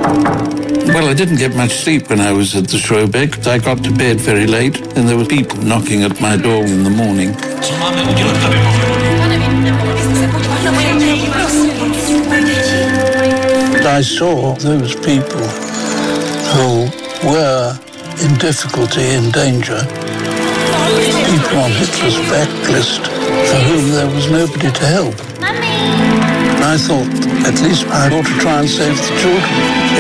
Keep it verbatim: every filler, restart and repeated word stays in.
Well, I didn't get much sleep when I was at the Schrobeck. I got to bed very late, and there were people knocking at my door in the morning. I saw those people who were in difficulty, in danger, people on Hitler's backlist for whom there was nobody to help. I thought, at least I ought to try and save the children.